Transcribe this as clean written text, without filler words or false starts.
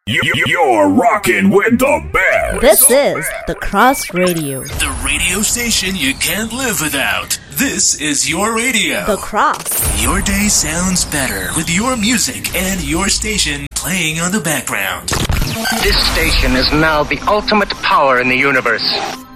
You're rocking with the best. This is The Cross Radio. The radio station you can't live without. This is your radio. The Cross. Your day sounds better with your music and your station playing on the background. This station is now the ultimate power in the universe.